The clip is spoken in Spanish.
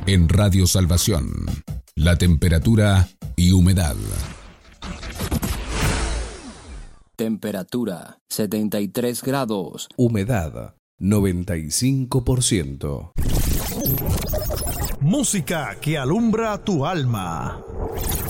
En Radio Salvación, la temperatura y humedad. Temperatura 73 grados. Humedad 95%. Música que alumbra tu alma.